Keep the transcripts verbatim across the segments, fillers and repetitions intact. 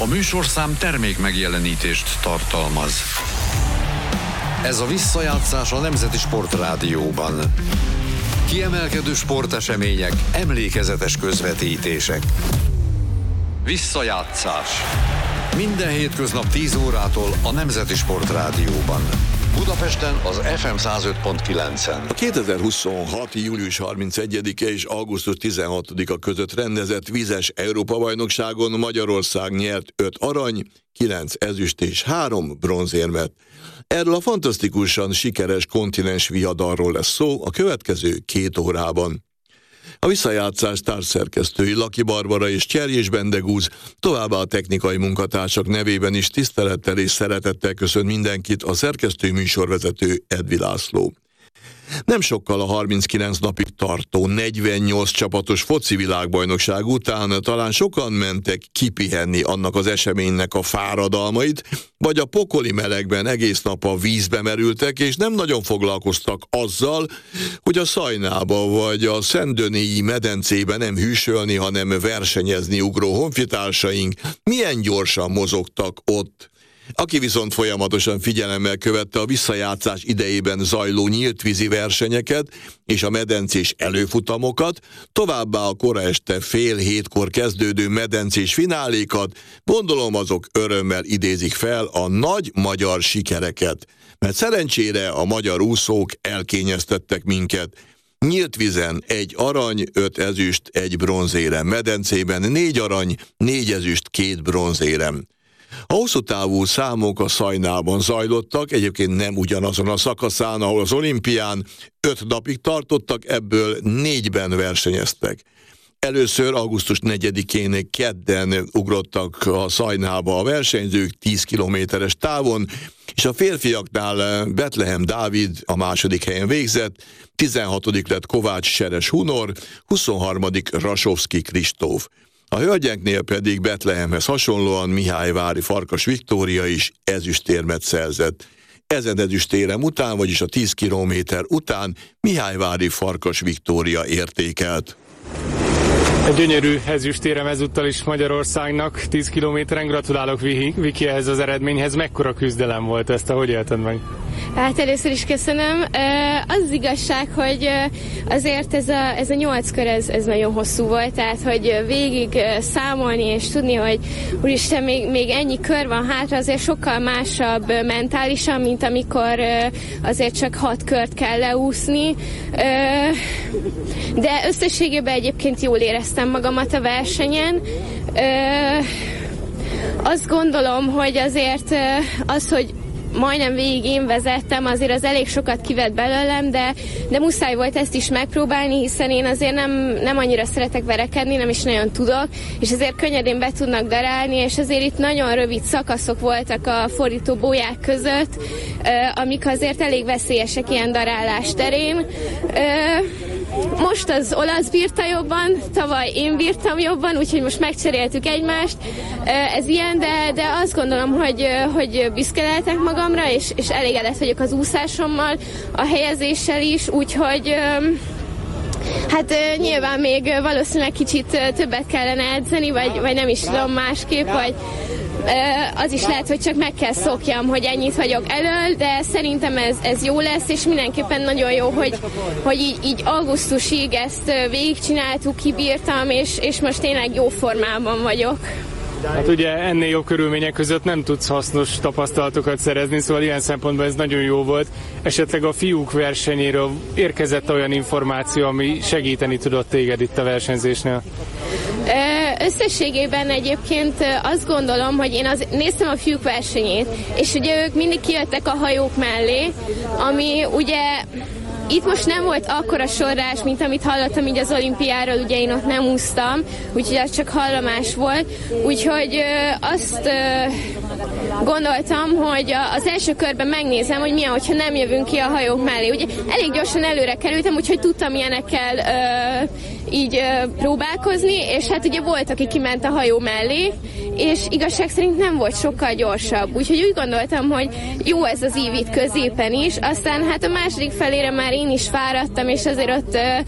A műsorszám termék megjelenítést tartalmaz. Ez a visszajátszás a Nemzeti Sportrádióban. Kiemelkedő sportesemények, emlékezetes közvetítések. Visszajátszás. Minden hétköznap tíz órától a Nemzeti Sportrádióban. Budapesten az ef em száz öt pont kilencen. A kétezer-huszonhat. július harmincegyedike és augusztus tizenhatodika között rendezett vízes Európa-bajnokságon Magyarország nyert öt arany, kilenc ezüst és három bronzérmet. Erről a fantasztikusan sikeres kontinens viadalról lesz szó a következő két órában. A visszajátszás társszerkesztői Laki Barbara és Cserjés Bendegúz, továbbá a technikai munkatársak nevében is tisztelettel és szeretettel köszönt mindenkit a szerkesztő műsorvezető Edvi László. Nem sokkal a harminckilenc napig tartó negyvennyolc csapatos foci világbajnokság után talán sokan mentek kipihenni annak az eseménynek a fáradalmait, vagy a pokoli melegben egész nap a vízbe merültek, és nem nagyon foglalkoztak azzal, hogy a Szajnába vagy a Szentdönélyi medencében nem hűsölni, hanem versenyezni ugró honfitársaink milyen gyorsan mozogtak ott. Aki viszont folyamatosan figyelemmel követte a visszajátszás idejében zajló nyíltvízi versenyeket és a medencés előfutamokat, továbbá a kora este fél hétkor kezdődő medencés finálékat, gondolom azok örömmel idézik fel a nagy magyar sikereket, mert szerencsére a magyar úszók elkényeztettek minket. Nyílt vízen egy arany, öt ezüst, egy bronzérem, medencében négy arany, négy ezüst, két bronzérem. A hosszú távú számok a Szajnában zajlottak, egyébként nem ugyanazon a szakaszán, ahol az olimpián öt napig tartottak, ebből négyben versenyeztek. Először augusztus negyedikén kedden ugrottak a Szajnába a versenyzők tíz kilométeres távon, és a férfiaknál Betlehem Dávid a második helyen végzett, tizenhatodik lett Kovács Seres Hunor, huszonharmadik Rasovszky Kristóf. A hölgyeknél pedig Betlehemhez hasonlóan Mihályvári Farkas Viktória is ezüstérmet szerzett. Ezen ezüstérem után, vagyis a tíz kilométer után Mihályvári Farkas Viktória értékelt. Egy gyönyörű ezüstérem ezúttal is Magyarországnak, tíz kilométeren. Gratulálok, Viki, ehhez az eredményhez. Mekkora küzdelem volt ezt, ahogy élted meg? Hát először is köszönöm. Az, az igazság, hogy azért ez a, ez a nyolc kör, ez, ez nagyon hosszú volt, tehát hogy végig számolni és tudni, hogy úristen, még, még ennyi kör van hátra, azért sokkal másabb mentálisan, mint amikor azért csak hat kört kell leúszni. De összességében egyébként jól éreztem magamat a versenyen. Azt gondolom, hogy azért az, hogy majdnem végig én vezettem, azért az elég sokat kivett belőlem, de, de muszáj volt ezt is megpróbálni, hiszen én azért nem, nem annyira szeretek verekedni, nem is nagyon tudok, és azért könnyedén be tudnak darálni, és azért itt nagyon rövid szakaszok voltak a fordító bóják között, amik azért elég veszélyesek ilyen darálás terén. Most az olasz bírta jobban, tavaly én bírtam jobban, úgyhogy most megcseréltük egymást. Ez ilyen, de, de azt gondolom, hogy, hogy büszke lehetek magamra, és, és elégedett vagyok az úszásommal, a helyezéssel is, úgyhogy hát nyilván még valószínűleg kicsit többet kellene edzeni, vagy, vagy nem is tudom másképp, vagy az is lehet, hogy csak meg kell szokjam, hogy ennyit vagyok elől, de szerintem ez, ez jó lesz, és mindenképpen nagyon jó, hogy, hogy így, így augusztusig ezt végigcsináltuk, kibírtam, és, és most tényleg jó formában vagyok. Hát ugye ennél jobb körülmények között nem tudsz hasznos tapasztalatokat szerezni, szóval ilyen szempontból ez nagyon jó volt. Esetleg a fiúk versenyéről érkezett olyan információ, ami segíteni tudott téged itt a versenyzésnél? Összességében egyébként azt gondolom, hogy én az, néztem a fiúk versenyét, és ugye ők mindig kijöttek a hajók mellé, ami ugye itt most nem volt akkora sorrás, mint amit hallottam így az olimpiáról, ugye én ott nem úsztam, úgyhogy az csak hallomás volt, úgyhogy azt gondoltam, hogy az első körben megnézem, hogy milyen, hogyha nem jövünk ki a hajók mellé. Ugye elég gyorsan előre kerültem, úgyhogy tudtam ilyenekkel így próbálkozni, és hát ugye volt, aki kiment a hajó mellé, és igazság szerint nem volt sokkal gyorsabb. Úgyhogy úgy gondoltam, hogy jó ez az ív itt középen is, aztán hát a második felére már én is fáradtam, és azért ott,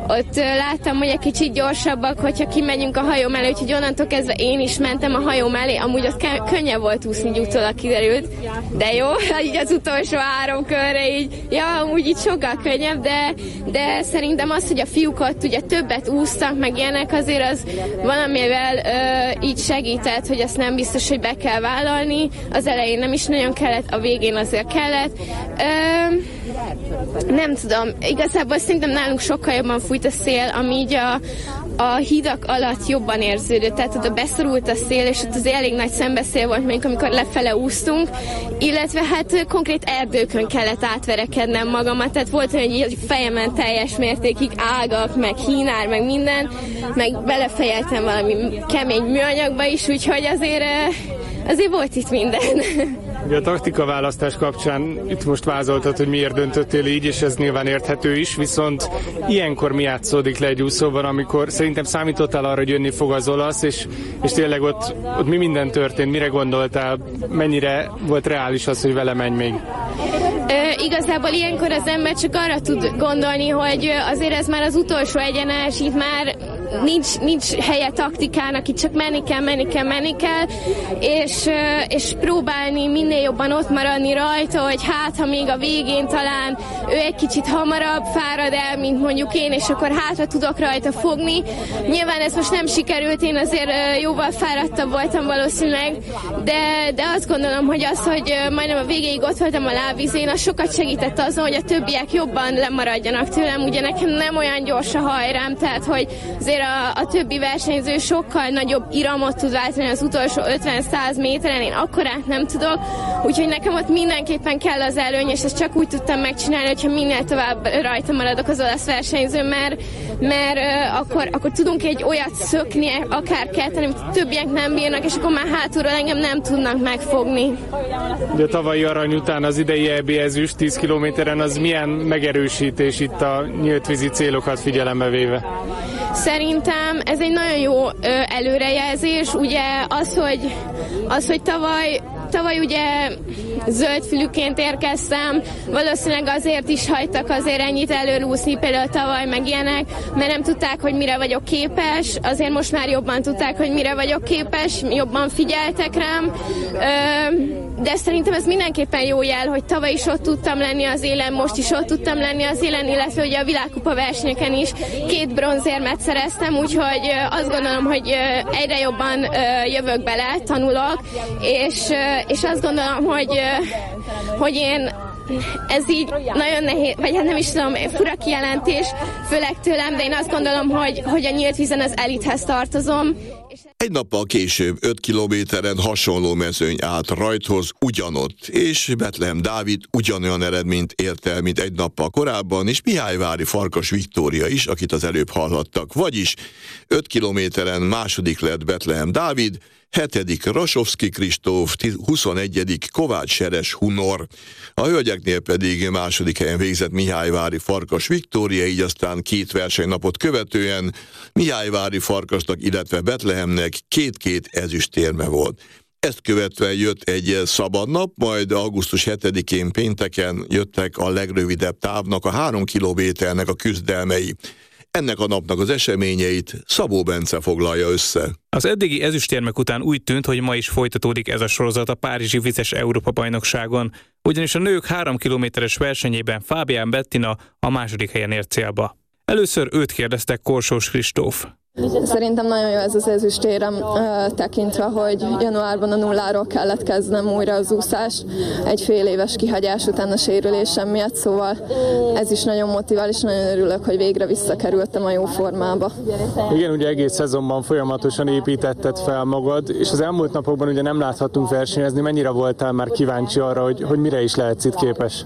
ott láttam, hogy egy kicsit gyorsabbak, hogyha kimegyünk a hajó mellé, úgyhogy onnantól kezdve én is mentem a hajó mellé, amúgy ott könnyebb volt úszni, így utólag kiderült, de jó, így az utolsó három körre így, ja, amúgy így sokkal könnyebb, de, de szerintem az, hogy a fiúk ott ugye többet úsztak, meg ilyenek, azért az valamivel ö, így segített, hogy azt nem biztos, hogy be kell vállalni, az elején nem is nagyon kellett, a végén azért kellett. Ö, nem tudom, igazából szerintem nálunk sokkal jobban fújt a szél, ami így a, a hidak alatt jobban érződött, tehát oda beszorult a szél, és ott az elég nagy szembeszél volt, mondjuk amikor lefele úsztunk, illetve hát konkrét erdőkön kellett átverekednem magamat, tehát volt olyan, hogy így fejemen teljes mértékig ágak, meg hínár, meg minden, meg belefejeltem valami kemény műanyagba is, úgyhogy azért, azért volt itt minden. Ugye a taktikaválasztás kapcsán itt most vázoltad, hogy miért döntöttél így, és ez nyilván érthető is, viszont ilyenkor mi játszódik le egy úszóban, amikor szerintem számítottál arra, hogy jönni fog az olasz, és, és tényleg ott, ott mi minden történt, mire gondoltál, mennyire volt reális az, hogy vele menj még? Ö, igazából ilyenkor az ember csak arra tud gondolni, hogy azért ez már az utolsó egyenes, itt már nincs, nincs helye taktikának, itt csak menni kell, menni kell, menni kell, és, és próbálni minél jobban ott maradni rajta, hogy hát, ha még a végén talán ő egy kicsit hamarabb fárad el, mint mondjuk én, és akkor hátra tudok rajta fogni. Nyilván ez most nem sikerült, én azért jóval fáradtabb voltam valószínűleg, de, de azt gondolom, hogy az, hogy majdnem a végéig ott voltam a lábvízén, az sokat segített azon, hogy a többiek jobban lemaradjanak tőlem. Ugye nekem nem olyan gyors a hajrám, tehát hogy azért a, a többi versenyző sokkal nagyobb iramot tud váltani az utolsó ötven-száz méteren, én akkorát nem tudok, úgyhogy nekem ott mindenképpen kell az előny, és ezt csak úgy tudtam megcsinálni, hogyha minél tovább rajta maradok az olasz versenyző, mert, mert uh, akkor, akkor tudunk egy olyat szökni, akár ketten, amit a többiek nem bírnak, és akkor már hátulról engem nem tudnak megfogni. De a tavalyi arany után az idei é bé ezüst tíz kilométeren, az milyen megerősítés itt a nyíltvízi célokat figyelembe véve? Szerintem ez egy nagyon jó ö, előrejelzés, ugye az, hogy, az, hogy tavaly Tavaly ugye zöldfülűként érkeztem, valószínűleg azért is hagytak azért ennyit előrúszni, például tavaly meg ilyenek, mert nem tudták, hogy mire vagyok képes, azért most már jobban tudták, hogy mire vagyok képes, jobban figyeltek rám, de szerintem ez mindenképpen jó jel, hogy tavaly is ott tudtam lenni az élen, most is ott tudtam lenni az élen, illetve ugye a világkupa versenyeken is két bronzérmet szereztem, úgyhogy azt gondolom, hogy egyre jobban jövök bele, tanulok, és és azt gondolom, hogy, hogy én ez így nagyon nehéz, vagy hát nem is tudom, fura kijelentés, főleg tőlem, de én azt gondolom, hogy, hogy a nyílt vízen az elithez tartozom. Egy nappal később öt kilométeren hasonló mezőny állt rajthoz ugyanott, és Betlehem Dávid ugyanolyan eredményt ért el, mint egy nappal korábban, és Mihályvári Farkas Viktória is, akit az előbb hallhattak. Vagyis öt kilométeren második lett Betlehem Dávid, hetedik Rasovszki Kristóf, huszonegyedik Kovács Seres Hunor. A hölgyeknél pedig második helyen végzett Mihályvári Farkas Viktória, így aztán két versenynapot követően Mihályvári Farkasnak, illetve Betlehemnek két-két ezüstérme volt. Ezt követve jött egy szabad nap, majd augusztus hetedikén pénteken jöttek a legrövidebb távnak, a három kilométernek a küzdelmei. Ennek a napnak az eseményeit Szabó Bence foglalja össze. Az eddigi ezüstérmek után úgy tűnt, hogy ma is folytatódik ez a sorozat a párizsi vizes Európa-bajnokságon, ugyanis a nők három kilométeres versenyében Fábián Bettina a második helyen ért célba. Először őt kérdeztek Korsós Kristóf. Szerintem nagyon jó ez az ezüstérem, tekintve, hogy januárban a nulláról kellett kezdenem újra az úszást, egy fél éves kihagyás után a sérülésem miatt, szóval ez is nagyon motivál, és nagyon örülök, hogy végre visszakerültem a jó formába. Igen, ugye egész szezonban folyamatosan építetted fel magad, és az elmúlt napokban ugye nem láthattunk versenyezni. Mennyire voltál már kíváncsi arra, hogy, hogy mire is lehetsz itt képes?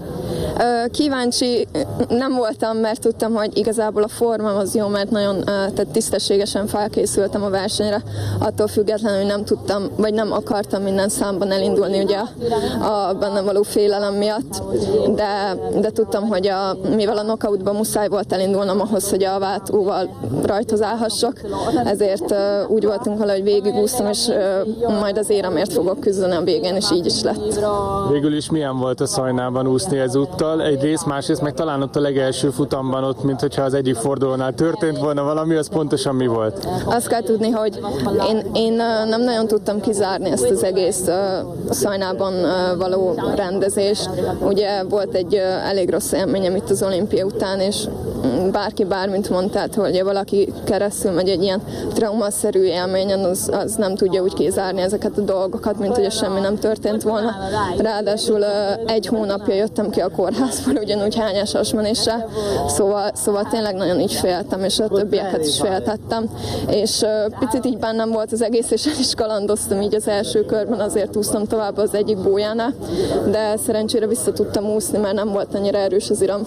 Kíváncsi nem voltam, mert tudtam, hogy igazából a formám az jó, mert nagyon tehát tisztességesen felkészültem a versenyre, attól függetlenül, hogy nem tudtam, vagy nem akartam minden számban elindulni ugye a, a bennem való félelem miatt, de, de tudtam, hogy a, mivel a knockoutban muszáj volt elindulnom ahhoz, hogy a váltóval rajthoz állhassak, ezért uh, úgy voltunk vele, hogy végigúsztam, és uh, majd az éremért fogok küzdeni a végén, és így is lett. Végül is milyen volt a Szajnában úszni ezúttal? ezúttal egyrészt, másrészt meg talán ott a legelső futamban ott, mint hogyha az egyik fordulónál történt volna valami, az pontosan mi volt? Azt kell tudni, hogy én, én nem nagyon tudtam kizárni ezt az egész Szajnában való rendezést. Ugye volt egy elég rossz élményem itt az olimpia után, és bárki bármint mondta, hogy valaki keresztül megy egy ilyen traumaszerű élményen, az, az nem tudja úgy kizárni ezeket a dolgokat, mint hogy semmi nem történt volna. Ráadásul egy hónapja jöttem ki a kórházból, ugyanúgy hányás hasmenéssel, szóval, szóval tényleg nagyon így féltem, és a többieket is féltettem, és picit így bennem volt az egész, és el is kalandoztam így az első körben, azért úsztam tovább az egyik bójánál, de szerencsére vissza tudtam úszni, mert nem volt annyira erős az iram,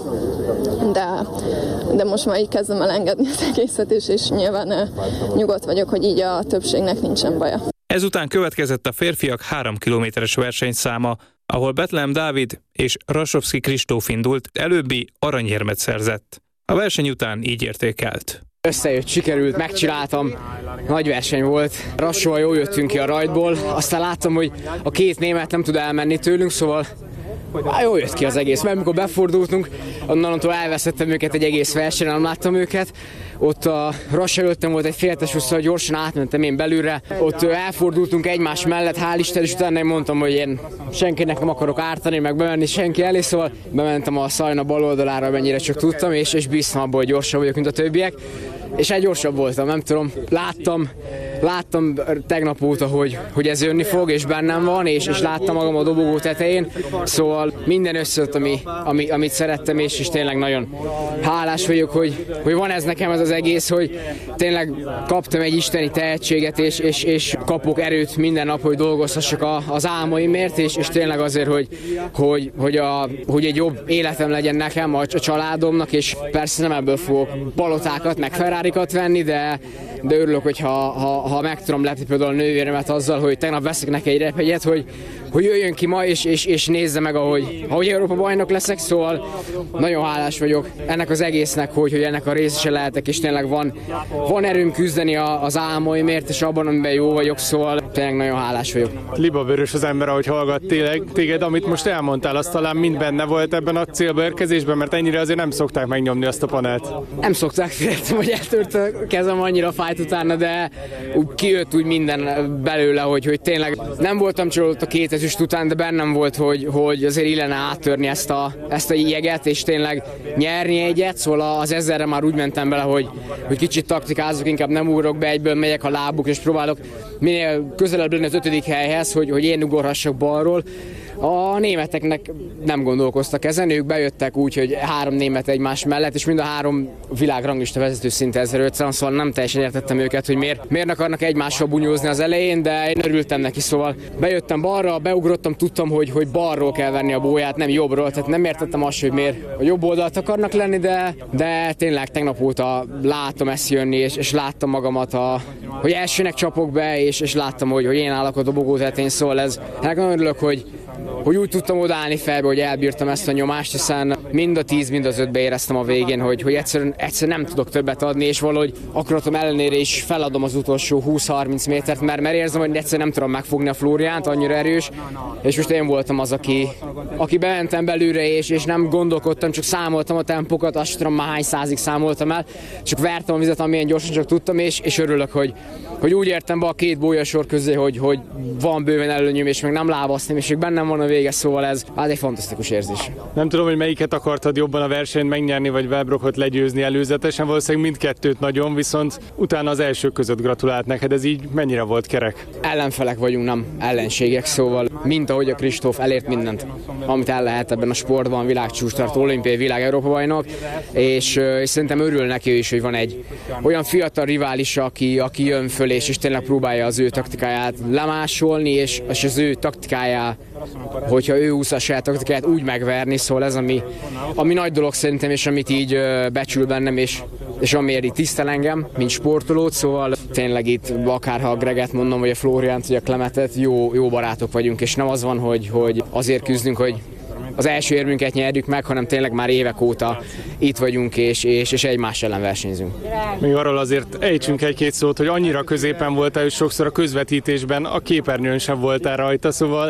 de, de most már így kezdem elengedni az egészet, és, és nyilván nyugodt vagyok, hogy így a többségnek nincsen baja. Ezután következett a férfiak három kilométeres versenyszáma, ahol Betlehem Dávid és Rasovszky Kristóf indult, előbbi aranyérmet szerzett. A verseny után így értékelt. Összejött, sikerült, megcsináltam, nagy verseny volt. Rassóval jól jöttünk ki a rajtból, aztán láttam, hogy a két német nem tud elmenni tőlünk, szóval hát jól jött ki az egész, mert amikor befordultunk, onnantól elveszettem őket egy egész versenyen, nem láttam őket. Ott a Rass előttem volt egy féltes úszó, gyorsan átmentem én belülre. Ott elfordultunk egymás mellett, hál' Isten, és utána én mondtam, hogy én senkinek nem akarok ártani, meg bemenni senki elé, szóval bementem a Szajna bal oldalára, mennyire csak tudtam, és, és bíztam abból, hogy gyorsabb vagyok, mint a többiek. És egy gyorsabb voltam, nem tudom, láttam, láttam tegnap óta, hogy, hogy ez jönni fog, és bennem van, és, és láttam magam a dobogó tetején, szóval minden összejött, ami, ami, amit szerettem, és, és tényleg nagyon hálás vagyok, hogy, hogy van ez nekem ez az egész, hogy tényleg kaptam egy isteni tehetséget, és, és, és kapok erőt minden nap, hogy dolgozhassak a, az álmaimért, és, és tényleg azért, hogy, hogy, hogy, a, hogy egy jobb életem legyen nekem, a, a családomnak, és persze nem ebből fogok palotákat, meg Ferrarikat venni, de, de örülök, hogyha ha, ha meg tudom lepni például a nővéremet azzal, hogy tegnap veszek neki egy repjegyet, hogy, hogy jöjjön ki ma, és, és, és nézze meg, ahogy, ahogy Európa bajnok leszek, szóval nagyon hálás vagyok ennek az egésznek, hogy, hogy ennek a részese lehetek, és tényleg van, van erőm küzdeni a, az álmaimért, és abban, amiben jó vagyok, szóval tényleg nagyon hálás vagyok. Libavörös az ember, ahogy hallgat tényleg, téged, amit most elmondtál, az talán mind benne volt ebben a célba érkezésben, mert ennyire azért nem szokták megnyomni azt a panelt. Nem szokták, féltem, hogy eltört a kezem, annyira fájt utána, de úgy kijött úgy minden belőle, hogy, hogy tényleg nem voltam csalódott a két ezüst után, de bennem volt, hogy, hogy azért illene áttörni ezt a, ezt a jeget, és tényleg nyerni egyet, szóval az ezerre már úgy mentem bele, hogy, hogy kicsit taktikázok, inkább nem ugrok be, egyből megyek a lábuk, és próbálok minél közelebb lenni az ötödik helyhez, hogy, hogy én ugorhassak balról. A németeknek nem gondolkoztak ezen, ők bejöttek úgy, hogy három német egymás mellett, és mind a három világranglista vezető szinte ezerötszáz, szóval nem teljesen értettem őket, hogy miért, miért akarnak egymással bunyózni az elején, de én örültem neki, szóval bejöttem balra, beugrottam, tudtam, hogy, hogy balról kell venni a bóját, nem jobbról, tehát nem értettem azt, hogy miért a jobb oldalt akarnak lenni, de, de tényleg tegnap óta láttam ezt jönni, és, és láttam magamat, a, hogy elsőnek csapok be, és, és láttam, hogy, hogy én állok a dobogó tetején, szóval ez, ennek nagyon örülök, hogy hogy úgy tudtam odaállni felbe, hogy elbírtam ezt a nyomást, hiszen mind a tíz, mind az ötbe éreztem a végén, hogy, hogy egyszerűen, egyszerűen nem tudok többet adni, és valahogy akaratom ellenére is feladom az utolsó húsz-harminc métert, mert, mert érzem, hogy egyszerűen nem tudom megfogni a Flóriánt, annyira erős, és most én voltam az, aki, aki bementem belőle, és, és nem gondolkodtam, csak számoltam a tempókat, azt tudom már hány százig számoltam el, csak vertem a vizet, amilyen gyorsan csak tudtam, és, és örülök, hogy, hogy úgy értem be a két bójasor közé, hogy, hogy van bőven előnyöm, és meg nem lábasztom, és még bennem van a vége, szóval ez hát egy fantasztikus érzés. Nem tudom, hogy melyiket akartad jobban a versenyt megnyerni, vagy Wellbrockot legyőzni előzetesen, valószínűleg mindkettőt nagyon, viszont utána az elsők között gratulált neked, ez így mennyire volt kerek? Ellenfelek vagyunk, nem ellenségek, szóval mint ahogy a Kristóf elért mindent, amit el lehet ebben a sportban, világcsúcstartó, olimpiai, világ, Európa bajnok, és, és szerintem örül neki is, hogy van egy olyan fiatal rivális, aki, aki jön föl, és, és tényleg próbálja az ő taktikáját lemásolni, és, és az ő taktikáját, hogyha ő úszza a saját taktikáját, úgy megverni, szóval ez ami, ami nagy dolog szerintem, és amit így becsül bennem, és, és amiért így tisztel engem, mint sportolót, szóval tényleg itt akárha a Greget mondom, vagy a Flóriánt, vagy a Klemetet, jó, jó barátok vagyunk, és nem az van, hogy, hogy azért küzdünk, hogy az első érmünket nyerjük meg, hanem tényleg már évek óta itt vagyunk, és, és, és egymás ellen versenyzünk. Még arról azért ejtsünk egy-két szót, hogy annyira középen voltál, és sokszor a közvetítésben a képernyőn sem voltál rajta, szóval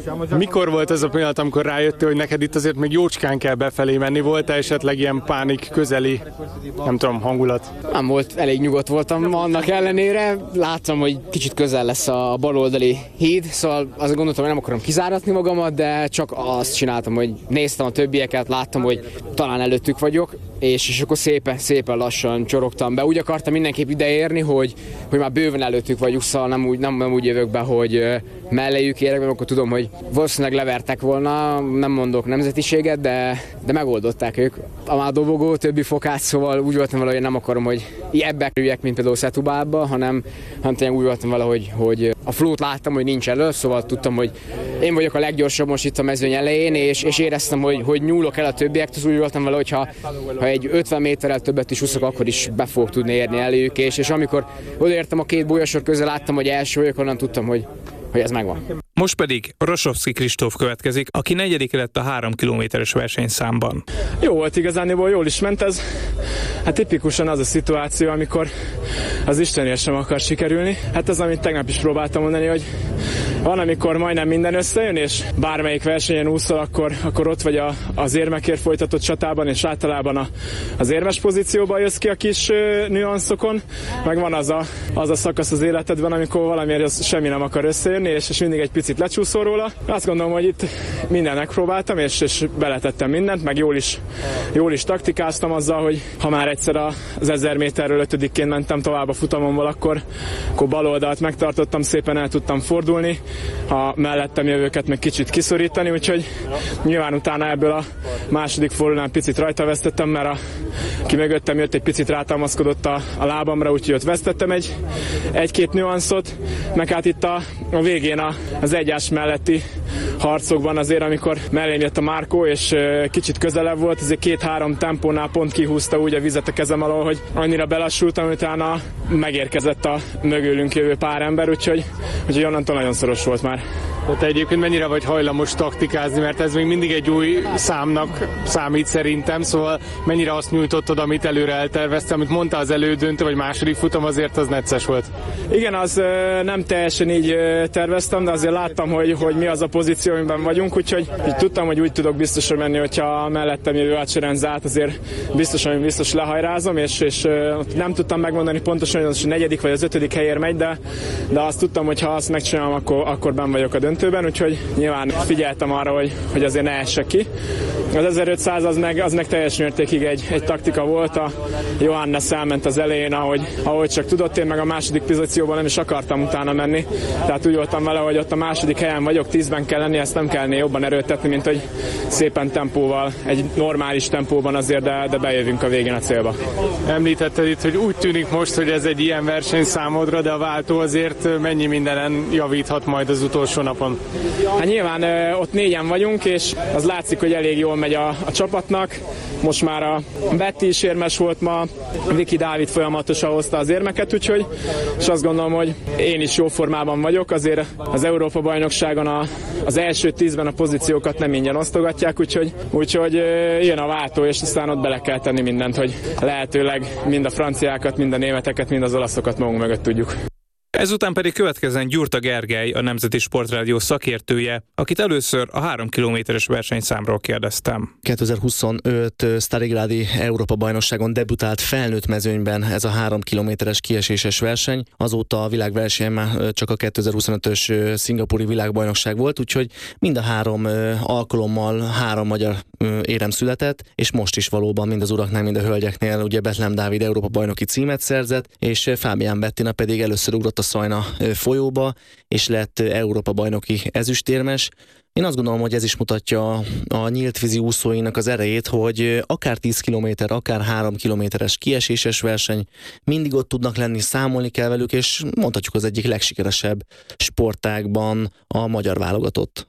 Mikor volt az a pillanat, amikor rájöttél, hogy neked itt azért még jócskán kell befelé menni? Volt-e esetleg ilyen pánik közeli, nem tudom, hangulat? Nem volt, elég nyugodt voltam annak ellenére. Láttam, hogy kicsit közel lesz a baloldali híd, szóval azt gondoltam, hogy nem akarom kizáratni magamat, de csak azt csináltam, hogy néztem a többieket, láttam, hogy talán előttük vagyok, és, és akkor szépen, szépen lassan csorogtam be. Úgy akartam mindenképp ideérni, hogy, hogy már bőven előttük vagyunk, szóval nem úgy, nem, nem úgy jövök be, hogy melléjük érek, mert akkor tudom, hogy valószínűleg levertek volna, nem mondok nemzetiséget, de, de megoldották ők. A már dobogó többi fokát, szóval úgy voltam vele, hogy nem akarom, hogy ebbe kerüljek, mint például Setubába, hanem, hanem tényleg úgy voltam vele, hogy, hogy a flót láttam, hogy nincs elő, szóval tudtam, hogy én vagyok a leggyorsabb most itt a mezőny elején, és, és éreztem, hogy, hogy nyúlok el a többiektől, úgy voltam vele, hogy ha, ha egy ötven méterrel többet is úszok, akkor is be fogok tudni érni előjük, és, és amikor odaértem a két bolyasor közül, láttam, hogy első vagyok, onnan tudtam, hogy, hogy ez megvan. Most pedig Rosovszky Kristóf következik, aki negyedik lett a három kilométeres versenyszámban. Jó volt igazániból, jól is ment ez. Hát tipikusan az a szituáció, amikor az Istenért sem akar sikerülni. Hát az, amit tegnap is próbáltam mondani, hogy van, amikor majdnem minden összejön, és bármelyik versenyen úszol, akkor, akkor ott vagy a, az érmekért folytatott csatában, és általában a, az érmes pozícióban jössz ki a kis ö, nüanszokon. Meg van az a, az a szakasz az életedben, amikor valamiért az semmi nem akar összejönni, és, és mindig egy picit lecsúszol róla. Azt gondolom, hogy itt mindent megpróbáltam, és, és beletettem mindent, meg jól is, jól is taktikáztam azzal, hogy ha már egyszer az ezer méterről ötödikként mentem tovább a futamomból, akkor, akkor bal oldalt megtartottam, szépen el tudtam fordulni, a mellettem jövőket meg kicsit kiszorítani, úgyhogy nyilván utána ebből a második fordulónál picit rajta vesztettem, mert a, ki mögöttem jött, egy picit rátámaszkodott a, a lábamra, úgyhogy ott vesztettem egy, egy-két nüanszot, meg hát itt a, a végén a, az egyás melletti harcokban azért, amikor mellém jött a Márkó, és uh, kicsit közelebb volt, azért két-három tempónál pont kihúzta úgy a vizet a kezem alól, hogy annyira belassultam, hogy utána megérkezett a mögülünk jövő pár ember, úgyhogy, úgyhogy onnantól nagyon szoros volt már. Te egyébként mennyire vagy hajlamos taktikázni, mert ez még mindig egy új számnak számít szerintem, szóval mennyire azt nyújtottad, amit előre eltervezte, amit mondta az elődöntő, vagy második futam, azért az necces volt. Igen, az ö, nem teljesen így ö, terveztem, de azért láttam, hogy, hogy mi az a pozíció, amiben vagyunk, úgyhogy így tudtam, hogy úgy tudok biztosan menni, hogyha mellettem jövő átserenzált, azért biztosan, hogy biztos lehajrázom, és, és ö, nem tudtam megmondani pontosan, hogy az a negyedik vagy az ötödik helyért megy, de, de azt tudtam, hogy ha azt megcsinálom, akkor, akkor benn vagyok a döntőben, úgyhogy nyilván figyeltem arra, hogy, hogy azért ne essek ki. Az ezerötszáz az meg, az meg teljes mértékig egy, egy taktika volt, a Johannes elment az elején, ahogy, ahogy csak tudott, én meg a második pozícióban nem is akartam utána menni, tehát úgy voltam vele, hogy ott a második helyen vagyok, tízben kell lenni, ezt nem kellene jobban erőltetni, mint hogy szépen tempóval, egy normális tempóban azért, de, de bejövünk a végén a célba. Említetted itt, hogy úgy tűnik most, hogy ez egy ilyen verseny számodra, de a váltó azért mennyi mindenen javíthat majd az utolsó napon? Hát nyilván ott négyen vagyunk, és az látszik, hogy elég jól megy a, a csapatnak. Most már a Betty is érmes volt ma, Viki Dávid folyamatosan hozta az érmeket, úgyhogy és azt gondolom, hogy én is jó formában vagyok, azért az Európa-bajnokságon a, az első tízben a pozíciókat nem ingyen osztogatják, úgyhogy, úgyhogy jön a váltó, és aztán ott bele kell tenni mindent, hogy lehetőleg mind a franciákat, mind a németeket, mind az olaszokat magunk mögött tudjuk. Ezután pedig következzen Gyurta Gergely, a Nemzeti Sportrádió szakértője, akit először a három kilométeres versenyszámról kérdeztem. kétezer-huszonöt Starigrádi Európa-bajnokságon debütált felnőtt mezőnyben ez a három kilométeres kieséses verseny. Azóta a világverseny már csak a kétezer-huszonötös szingapúri világbajnokság volt, úgyhogy mind a három alkalommal három magyar érem született, és most is valóban mind az uraknál, mind a hölgyeknél ugye Betlehem Dávid Európa-bajnoki címet szerzett, és Fábián Bettina pedig először ugrott a Szajna folyóba, és lett Európa-bajnoki ezüstérmes. Én azt gondolom, hogy ez is mutatja a nyíltvízi úszóinak az erejét, hogy akár tíz kilométer, akár három kilométeres kieséses verseny, mindig ott tudnak lenni, számolni kell velük, és mondhatjuk az egyik legsikeresebb sportágban a magyar válogatott.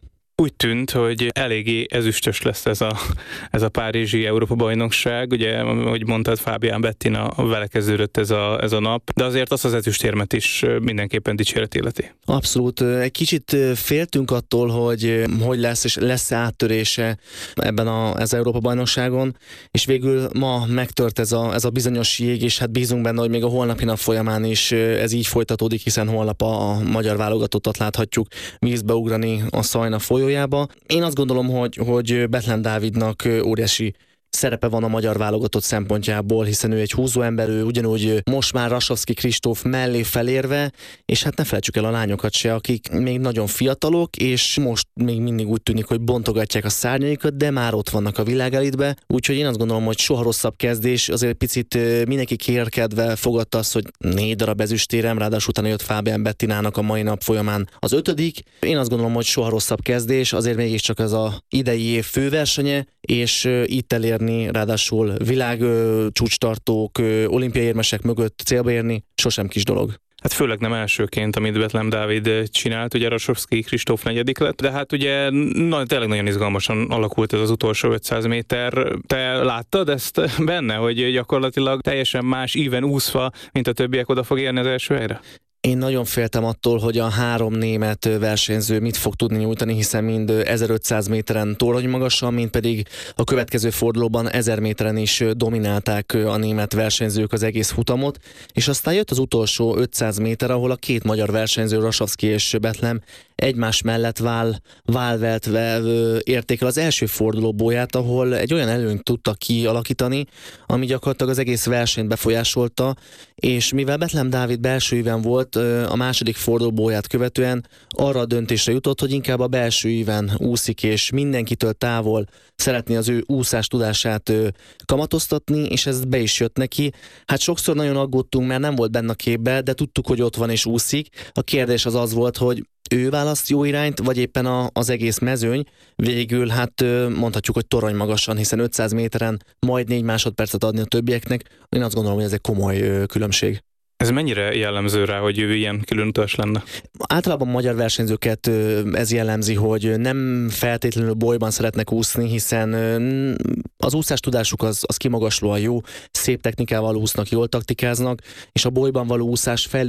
Úgy tűnt, hogy eléggé ezüstös lesz ez a, ez a párizsi Európa-bajnokság. Ugye, ahogy mondtad, Fabian Bettina, vele kezdődött ez a, ez a nap, de azért azt az ezüstérmet is mindenképpen dicséret illeti. Abszolút. Egy kicsit féltünk attól, hogy hogy lesz, és lesz áttörése ebben a, az Európa-bajnokságon, és végül ma megtört ez a, ez a bizonyos jég, és hát bízunk benne, hogy még a holnapi nap folyamán is ez így folytatódik, hiszen holnap a, a magyar válogatottat láthatjuk vízbe ugrani a Szajna folyójába. Én azt gondolom, hogy, hogy Bethlen Dávidnak óriási szerepe van a magyar válogatott szempontjából, hiszen ő egy húzóember, ő ugyanúgy most már Rasovszky Kristóf mellé felérve, és hát ne felejtsük el a lányokat se, akik még nagyon fiatalok, és most még mindig úgy tűnik, hogy bontogatják a szárnyaikat, de már ott vannak a világelitbe, úgyhogy én azt gondolom, hogy soha rosszabb kezdés, azért picit mindenki kérkedve fogadta azt, hogy négy darab ezüstérem, ráadásul utána jött Fabian Bettinának a mai nap folyamán az ötödik. Én azt gondolom, hogy soha rosszabb kezdés, azért mégiscsak ez az idei év főversenye, és itt elér ráadásul világ csúcstartók, olimpiai érmesek mögött célba érni, sosem kis dolog. Hát főleg nem elsőként, amit Bethlen Dávid csinált, ugye Rasovszky Kristóf negyedik lett, de hát ugye na, tényleg nagyon izgalmasan alakult ez az utolsó ötszáz méter. Te láttad ezt benne, hogy gyakorlatilag teljesen más íven úszva, mint a többiek oda fog érni az első helyre? Én nagyon féltem attól, hogy a három német versenyző mit fog tudni nyújtani, hiszen mind ezerötszáz méteren torony magasan, mind pedig a következő fordulóban ezer méteren is dominálták a német versenyzők az egész futamot, és aztán jött az utolsó ötszáz méter, ahol a két magyar versenyző, Rasovszky és Bethlen egymás mellett vál, válveltve érték el az első fordulóbóját, ahol egy olyan előnyt tudtak kialakítani, ami gyakorlatilag az egész versenyt befolyásolta, és mivel Bethlen Dávid belső íven volt, a második fordulóbóját követően arra a döntésre jutott, hogy inkább a belső íven úszik, és mindenkitől távol szeretné az ő úszás tudását kamatoztatni, és ez be is jött neki. Hát sokszor nagyon aggódtunk, mert nem volt benne a képbe, de tudtuk, hogy ott van és úszik. A kérdés az az volt, hogy ő választ jó irányt, vagy éppen a, az egész mezőny. Végül hát mondhatjuk, hogy torony magasan, hiszen ötszáz méteren majd négy másodpercet adni a többieknek. Én azt gondolom, hogy ez egy komoly különbség. Ez mennyire jellemző rá, hogy ő ilyen különutas lenne? Általában magyar versenyzőket ez jellemzi, hogy nem feltétlenül bolyban szeretnek úszni, hiszen az úszás tudásuk az, az kimagaslóan jó, szép technikával úsznak, jól taktikáznak, és a bolyban való úszás fel